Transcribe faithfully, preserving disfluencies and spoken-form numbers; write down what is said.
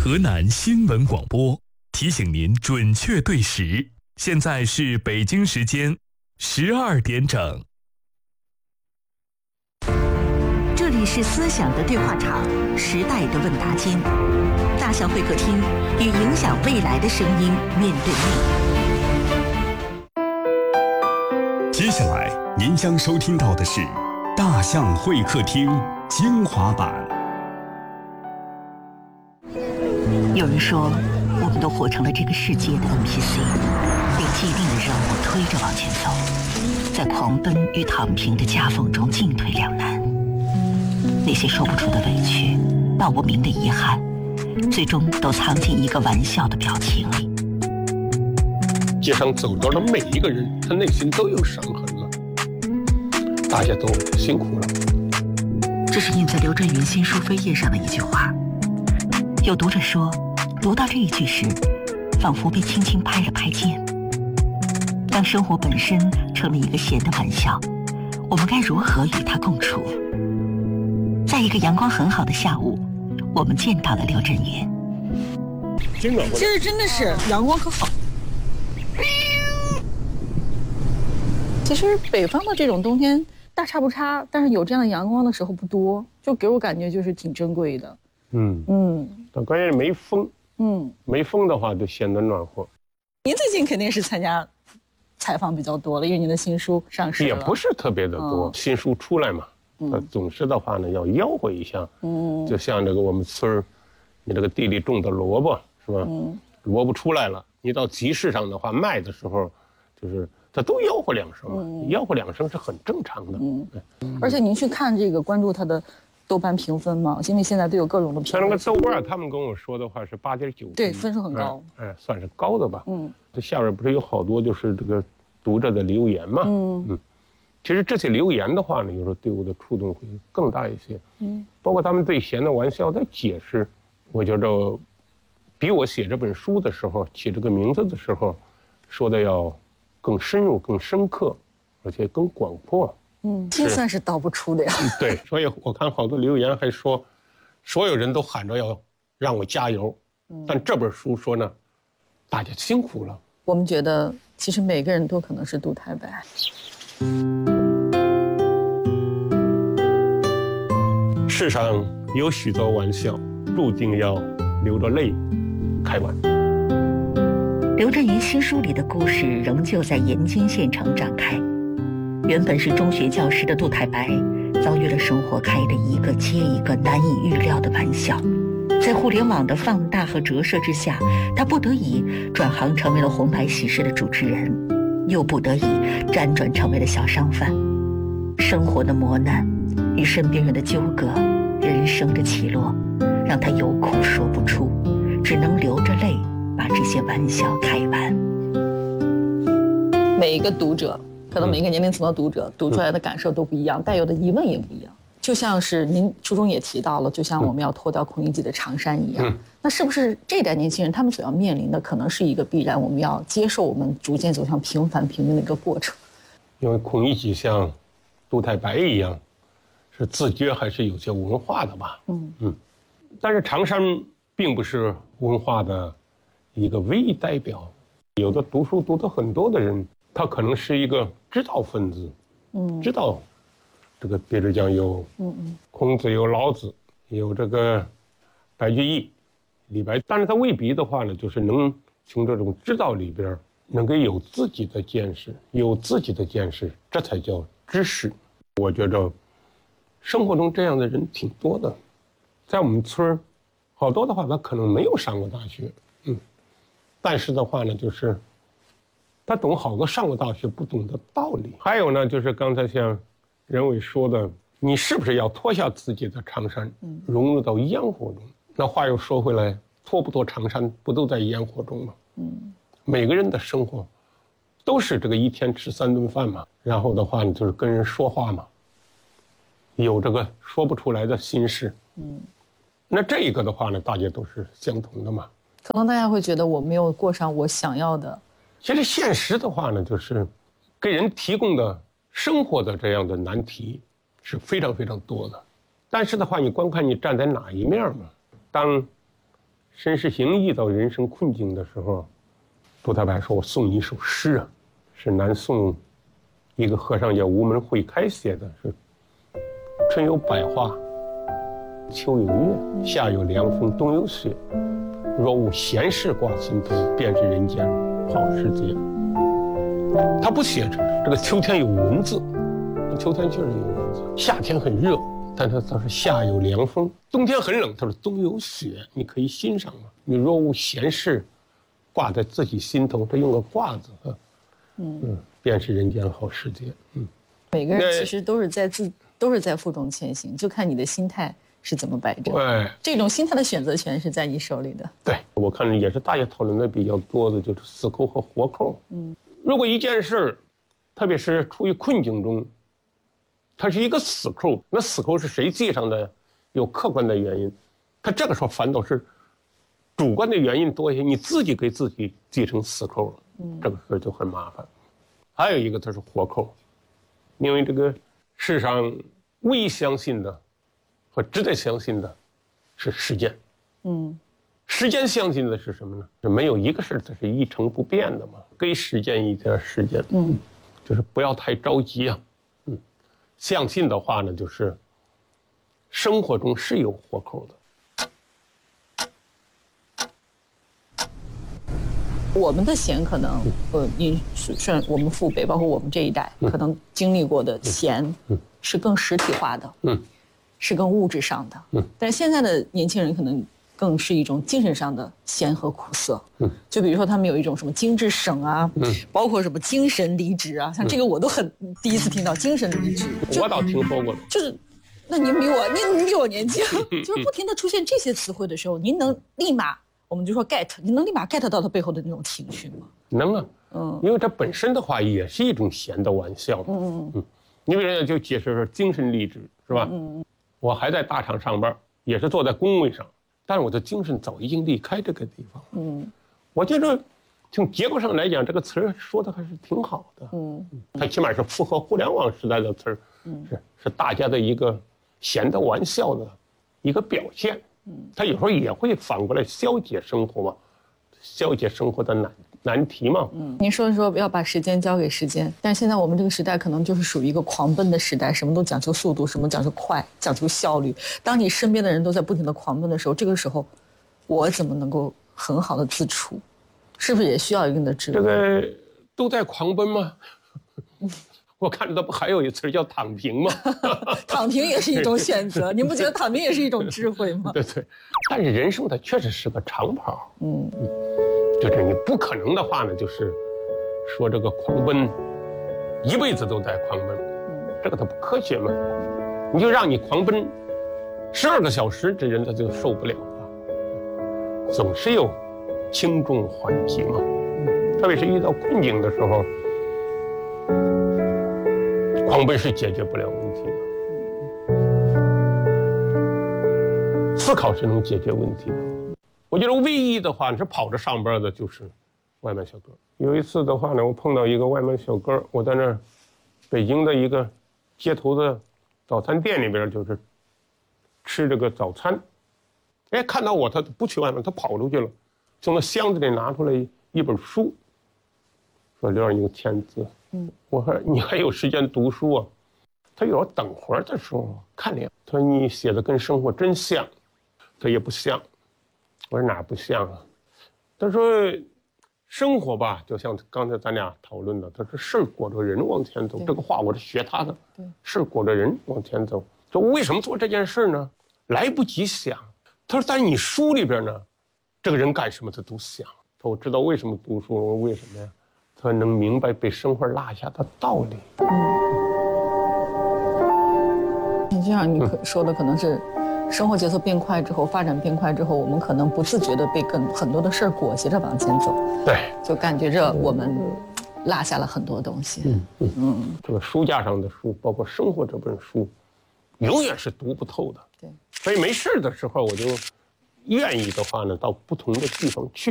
河南新闻广播提醒您准确对时，现在是北京时间十二点整。 这里是思想的对话场，时代的问答间，大象会客厅与影响未来的声音面对面。 接下来您将收听到的是大象会客厅精华版。 有人说，我们都活成了这个世界的 N P C， 被既定的任务推着往前走，在狂奔与躺平的夹缝中进退两难。那些说不出的委屈，道不明的遗憾，最终都藏进一个玩笑的表情里。 街上走着的每一个人，他内心都有伤痕了，大家都辛苦了。 这是印在刘震云新书扉页上的一句话。有读者说，读到这一句时，仿佛被轻轻拍了拍肩。当生活本身成了一个闲的玩笑，我们该如何与它共处？在一个阳光很好的下午，我们见到了刘震云。 现在真的是阳光可好。其实北方的这种冬天大差不差，但是有这样的阳光的时候不多，就给我感觉就是挺珍贵的。 嗯嗯， 但关键是没风。 嗯， 没风的话就显得暖和。 您最近肯定是参加采访比较多了，因为您的新书上市了。 也不是特别的多，嗯、新书出来嘛，嗯、总是的话呢要吆喝一下。嗯，就像这个我们村儿，你这个地里种的萝卜是吧？嗯，萝卜出来了，你到集市上的话卖的时候，就是它都吆喝两声嘛，嗯、吆喝两声是很正常的。嗯， 嗯而且您去看这个关注它的豆瓣评分嘛，因为现在都有各种的评分。 像那个豆瓣，他们跟我说的话是八点九， 对，分数很高， 哎，算是高的吧。嗯，这下边不是有好多就是这个读者的留言嘛。嗯嗯，其实这些留言的话呢，有时候对我的触动会更大一些。嗯，包括他们对闲的玩笑的解释，我觉着比我写这本书的时候起这个名字的时候说的要更深入、更深刻，而且更广阔。 嗯，这算是道不出的呀。 对，所以我看好多留言还说，所有人都喊着要让我加油，嗯、但这本书说呢，大家辛苦了。 我们觉得，其实每个人都可能是杜太白。 世上有许多玩笑，注定要流着泪开完。 刘震云新书里的故事仍旧在延津县城展开。原本是中学教师的杜太白，遭遇了生活开的一个接一个难以预料的玩笑。在互联网的放大和折射之下，他不得已转行成为了红白喜事的主持人，又不得已辗转成为了小商贩。生活的磨难与身边人的纠葛，人生的起落，让他有苦说不出，只能流着泪把这些玩笑开完。 每一个读者，可能每个年龄层的读者读出来的感受都不一样，带有的疑问也不一样。就像是您书中也提到了，就像我们要脱掉孔乙己的长衫一样，嗯、那是不是这代年轻人他们所要面临的可能是一个必然，我们要接受我们逐渐走向平凡平庸的一个过程？ 因为孔乙己像杜太白一样，是自觉还是有些文化的吧？嗯嗯，但是长衫并不是文化的一个唯一代表，有的读书读得很多的人，他可能是一个知道分子，嗯，知道。这个比如讲有孔子，有老子，有这个白居易、李白，但是他未必的话呢，就是能从这种知道里边能够有自己的见识，有自己的见识，这才叫知识。我觉着生活中这样的人挺多的，在我们村儿，好多的话他可能没有上过大学，嗯，但是的话呢，就是他懂好多上过大学不懂的道理。还有呢，就是刚才像任伟说的，你是不是要脱下自己的长衫，融入到烟火中？那话又说回来，脱不脱长衫，不都在烟火中吗？嗯，每个人的生活都是这个一天吃三顿饭嘛，然后的话呢，就是跟人说话嘛，有这个说不出来的心事。嗯，那这一个的话呢，大家都是相同的嘛。 可能大家会觉得我没有过上我想要的。 其实现实的话呢，就是给人提供的生活的这样的难题是非常非常多的，但是的话，你光看你站在哪一面嘛。当身世行遇到人生困境的时候，杜太白说：“我送你一首诗啊，是南宋一个和尚叫吴门慧开写的，是春有百花，秋有月，夏有凉风，冬有雪。若无闲事挂心头，便是人间好时节。”他不写着这个秋天有蚊子，秋天确实有蚊子；夏天很热，但是他说夏有凉风，冬天很冷，他说冬有雪，你可以欣赏吗？你若无闲事挂在自己心头，这用个挂字啊，嗯嗯，便是人间好时节。嗯， 每个人其实都是在自都是在负重前行，就看你的心态是怎么摆正。 对， 这种心态的选择权是在你手里的。 对，我看也是大家讨论的比较多的，就是死扣和活扣。嗯，如果一件事，特别是处于困境中，它是一个死扣，那死扣是谁系上的？有客观的原因，他这个时候反倒是主观的原因多一些，你自己给自己系成死扣了，嗯，这个事就很麻烦。还有一个，它是活扣，因为这个世上唯一相信的和值得相信的是时间，嗯，时间相信的是什么呢？是没有一个事它是一成不变的嘛，给时间一点时间，嗯，就是不要太着急啊，嗯，相信的话呢，就是生活中是有活扣的。 我们的闲可能，呃，你算我们父辈，包括我们这一代，可能经历过的闲，是更实体化的，嗯，是更物质上的，嗯。但现在的年轻人可能更是一种精神上的闲和苦涩，嗯。就比如说他们有一种什么精致省啊，嗯，包括什么精神离职啊，像这个我都很第一次听到精神离职， 我倒听说过了， 就是。那您比我，您您比我年轻，就是不停地出现这些词汇的时候，您能立马，我们就说 get， 你能立马 get 到它背后的那种情绪吗？ 能啊，嗯，因为这本身的话也是一种闲的玩笑，嗯嗯嗯，你比如就解释说精神励志是吧？嗯嗯，我还在大厂上班，也是坐在工位上，但是我的精神早已经离开这个地方，嗯，我觉得从结构上来讲，这个词儿说的还是挺好的，嗯，它起码是符合互联网时代的词儿，嗯，是是大家的一个闲的玩笑的一个表现，嗯，他有时候也会反过来消解生活嘛，消解生活的难难题嘛。 嗯，您说说要把时间交给时间，但是现在我们这个时代可能就是属于一个狂奔的时代，什么都讲究速度，什么讲究快，讲究效率。当你身边的人都在不停的狂奔的时候，这个时候，我怎么能够很好的自处？是不是也需要一定的智慧？ 这个都在狂奔吗？我看到不还有一词叫躺平吗？ 躺平也是一种选择，您不觉得躺平也是一种智慧吗？ 对对，但是人生它确实是个长跑，嗯嗯，就是你不可能的话呢，就是说这个狂奔，一辈子都在狂奔，嗯，这个它不科学嘛。你就让你狂奔十二个小时，这人他就受不了了。总是有轻重缓急嘛，特别是遇到困境的时候。狂奔是解决不了问题的，思考是能解决问题的。我觉得唯一的话是跑着上班的，就是外卖小哥。有一次的话呢，我碰到一个外卖小哥，我在那儿北京的一个街头的早餐店里边，就是吃这个早餐。哎，看到我，他不取外卖，他跑出去了，从那箱子里拿出来一本书，说刘二你签字。嗯，我说你还有时间读书啊？他有时候等会儿的时候看脸，他说你写的跟生活真像，他也不像。我说哪不像啊？他说生活吧，就像刚才咱俩讨论的，他说事儿裹着人往前走。这个话我是学他的，事儿裹着人往前走。说为什么做这件事呢？来不及想。他说在你书里边呢，这个人干什么他都想。他说我知道为什么读书，我说为什么呀？他能明白被生活落下的道理。 嗯，就像你说的，可能是生活节奏变快之后，发展变快之后，我们可能不自觉的被更很多的事儿裹挟着往前走。 对， 就感觉着我们落下了很多东西。嗯嗯嗯，这个书架上的书，包括生活这本书，永远是读不透的。 对， 所以没事的时候，我就愿意的话呢，到不同的地方去。